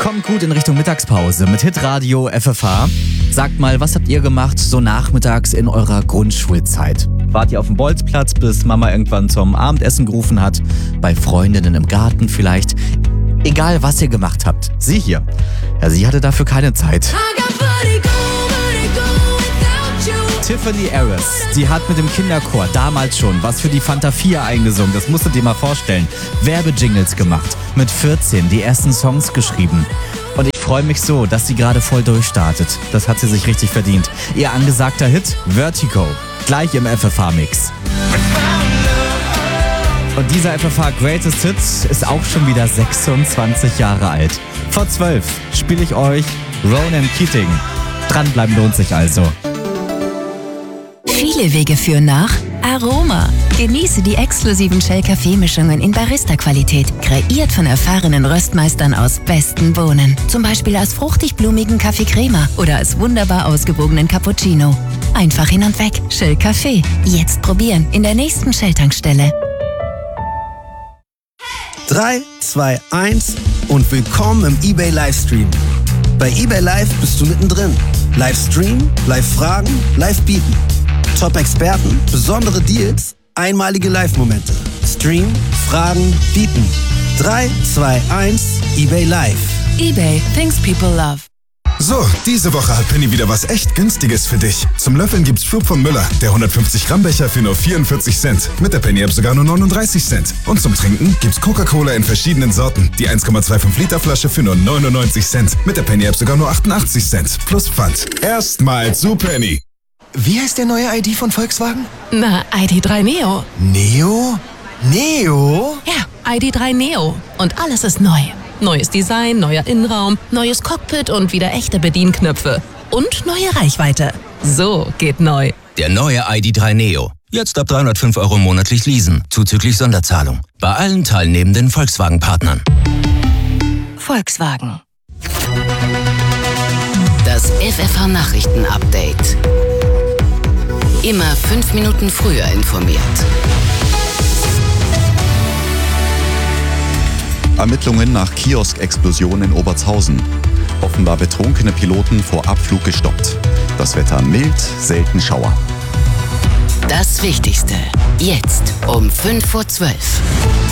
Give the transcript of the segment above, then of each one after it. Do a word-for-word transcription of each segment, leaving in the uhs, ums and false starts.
Kommt gut in Richtung Mittagspause mit Hitradio F F H. Sagt mal, was habt ihr gemacht so nachmittags in eurer Grundschulzeit? Wart ihr auf dem Bolzplatz, bis Mama irgendwann zum Abendessen gerufen hat? Bei Freundinnen im Garten vielleicht? Egal, was ihr gemacht habt. Sie hier. Ja, sie hatte dafür keine Zeit. Tiffany Harris, die hat mit dem Kinderchor damals schon was für die Fanta vier eingesungen. Das musst du dir mal vorstellen. Werbejingles gemacht. Mit vierzehn die ersten Songs geschrieben. Und ich freue mich so, dass sie gerade voll durchstartet. Das hat sie sich richtig verdient. Ihr angesagter Hit Vertigo. Gleich im F F H-Mix. Und dieser F F H Greatest Hits ist auch schon wieder sechsundzwanzig Jahre alt. Vor zwölf spiele ich euch Ronan Keating. Dranbleiben lohnt sich also. Viele Wege führen nach Aroma. Genieße die exklusiven Shell-Kaffeemischungen in Barista-Qualität, kreiert von erfahrenen Röstmeistern aus besten Bohnen. Zum Beispiel als fruchtig-blumigen Kaffee Crema oder als wunderbar ausgewogenen Cappuccino. Einfach hin und weg. Shell Kaffee. Jetzt probieren in der nächsten Shell-Tankstelle. drei, zwei, eins und willkommen im eBay Livestream. Bei eBay Live bist du mittendrin. Livestream, Live-Fragen, Live-Bieten. Top-Experten, besondere Deals, einmalige Live-Momente. Stream, Fragen, Bieten. drei, zwei, eins, eBay Live. eBay, things people love. So, diese Woche hat Penny wieder was echt Günstiges für dich. Zum Löffeln gibt's Schub von Müller, der hundertfünfzig Gramm Becher für nur vierundvierzig Cent. Mit der Penny-App sogar nur neununddreißig Cent. Und zum Trinken gibt's Coca-Cola in verschiedenen Sorten. Die eins Komma fünfundzwanzig Liter Flasche für nur neunundneunzig Cent. Mit der Penny-App sogar nur achtundachtzig Cent. Plus Pfand. Erstmal zu Penny. Wie heißt der neue I D von Volkswagen? Na, I D drei Neo. Neo? Neo? Ja, I D drei Neo. Und alles ist neu. Neues Design, neuer Innenraum, neues Cockpit und wieder echte Bedienknöpfe. Und neue Reichweite. So geht neu. Der neue I D drei Neo. Jetzt ab dreihundertfünf Euro monatlich leasen, zuzüglich Sonderzahlung. Bei allen teilnehmenden Volkswagen-Partnern. Volkswagen. Das F F H-Nachrichten-Update. Immer fünf Minuten früher informiert. Ermittlungen nach Kiosk-Explosion in Obertshausen. Offenbar betrunkene Piloten vor Abflug gestoppt. Das Wetter mild, selten Schauer. Das Wichtigste. Jetzt um fünf vor zwölf.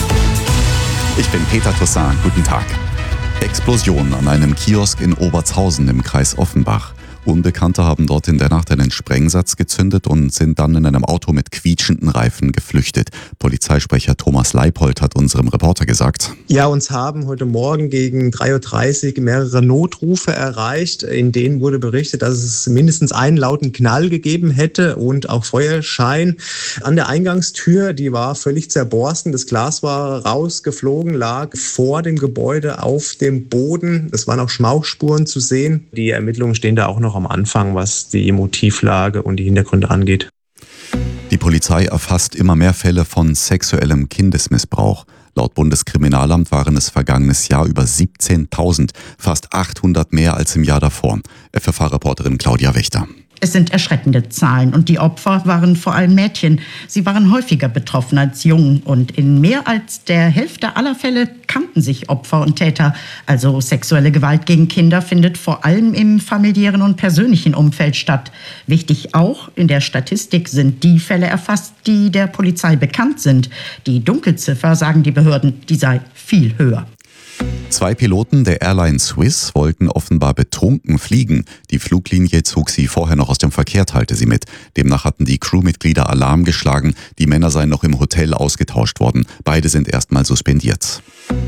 Ich bin Peter Toussaint. Guten Tag. Explosion an einem Kiosk in Obertshausen im Kreis Offenbach. Unbekannte haben dort in der Nacht einen Sprengsatz gezündet und sind dann in einem Auto mit quietschenden Reifen geflüchtet. Polizeisprecher Thomas Leipold hat unserem Reporter gesagt: Ja, uns haben heute Morgen gegen drei Uhr dreißig mehrere Notrufe erreicht. In denen wurde berichtet, dass es mindestens einen lauten Knall gegeben hätte und auch Feuerschein. An der Eingangstür, die war völlig zerborsten. Das Glas war rausgeflogen, lag vor dem Gebäude auf dem Boden. Es waren auch Schmauchspuren zu sehen. Die Ermittlungen stehen da auch noch am Anfang, was die Motivlage und die Hintergründe angeht. Die Polizei erfasst immer mehr Fälle von sexuellem Kindesmissbrauch. Laut Bundeskriminalamt waren es vergangenes Jahr über siebzehntausend, fast achthundert mehr als im Jahr davor. F F H-Reporterin Claudia Wächter. Es sind erschreckende Zahlen und die Opfer waren vor allem Mädchen. Sie waren häufiger betroffen als Jungen und in mehr als der Hälfte aller Fälle kannten sich Opfer und Täter. Also sexuelle Gewalt gegen Kinder findet vor allem im familiären und persönlichen Umfeld statt. Wichtig auch, in der Statistik sind die Fälle erfasst, die der Polizei bekannt sind. Die Dunkelziffer, sagen die Behörden, die sei viel höher. Zwei Piloten der Airline Swiss wollten offenbar betrunken fliegen. Die Fluglinie zog sie vorher noch aus dem Verkehr, teilte sie mit. Demnach hatten die Crewmitglieder Alarm geschlagen. Die Männer seien noch im Hotel ausgetauscht worden. Beide sind erstmal suspendiert.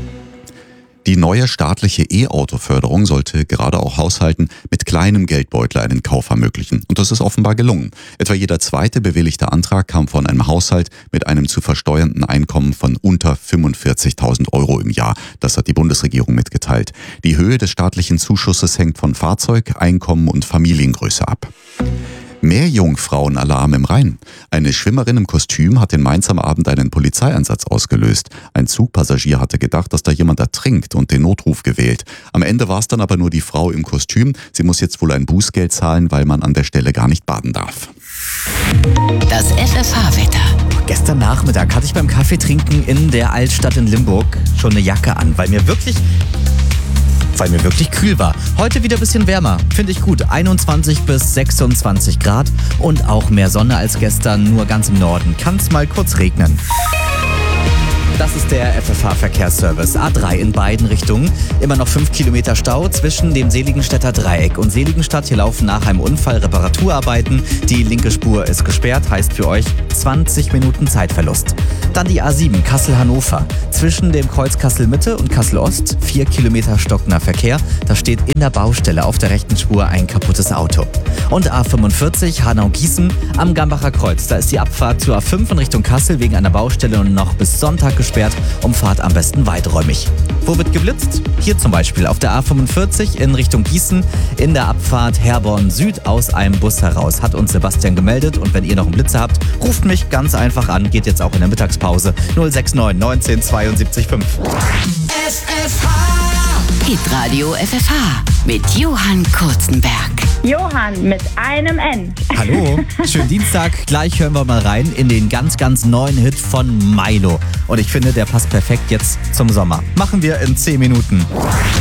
Die neue staatliche E-Auto-Förderung sollte gerade auch Haushalten mit kleinem Geldbeutel einen Kauf ermöglichen. Und das ist offenbar gelungen. Etwa jeder zweite bewilligte Antrag kam von einem Haushalt mit einem zu versteuernden Einkommen von unter fünfundvierzigtausend Euro im Jahr. Das hat die Bundesregierung mitgeteilt. Die Höhe des staatlichen Zuschusses hängt von Fahrzeug, Einkommen und Familiengröße ab. Meerjungfrauenalarm im Rhein. Eine Schwimmerin im Kostüm hat in Mainz am Abend einen Polizeieinsatz ausgelöst. Ein Zugpassagier hatte gedacht, dass da jemand ertrinkt und den Notruf gewählt. Am Ende war es dann aber nur die Frau im Kostüm. Sie muss jetzt wohl ein Bußgeld zahlen, weil man an der Stelle gar nicht baden darf. Das F F H-Wetter. Gestern Nachmittag hatte ich beim Kaffeetrinken in der Altstadt in Limburg schon eine Jacke an, weil mir wirklich weil mir wirklich kühl war. Heute wieder ein bisschen wärmer, finde ich gut. einundzwanzig bis sechsundzwanzig Grad und auch mehr Sonne als gestern, nur ganz im Norden. Kann es mal kurz regnen. Das ist der F F H-Verkehrsservice. A drei in beiden Richtungen. Immer noch fünf Kilometer Stau zwischen dem Seligenstädter Dreieck und Seligenstadt. Hier laufen nach einem Unfall Reparaturarbeiten. Die linke Spur ist gesperrt, heißt für euch zwanzig Minuten Zeitverlust. Dann die A sieben Kassel-Hannover. Zwischen dem Kreuz Kassel-Mitte und Kassel-Ost. vier Kilometer stockender Verkehr. Da steht in der Baustelle auf der rechten Spur ein kaputtes Auto. Und A fünfundvierzig Hanau-Gießen am Gambacher Kreuz. Da ist die Abfahrt zur A fünf in Richtung Kassel wegen einer Baustelle und noch bis Sonntag gesperrt. Umfahrt am besten weiträumig. Wo wird geblitzt? Hier zum Beispiel auf der A fünfundvierzig in Richtung Gießen in der Abfahrt Herborn Süd aus einem Bus heraus. Hat uns Sebastian gemeldet und wenn ihr noch einen Blitzer habt, ruft mich ganz einfach an. Geht jetzt auch in der Mittagspause. null sechs neun neunzehn zweiundsiebzig fünf. F F H. Hitradio F F H mit Johann Kurzenberg. Johann mit einem N. Hallo, schönen Dienstag. Gleich hören wir mal rein in den ganz, ganz neuen Hit von Milo. Und ich finde, der passt perfekt jetzt zum Sommer. Machen wir in zehn Minuten.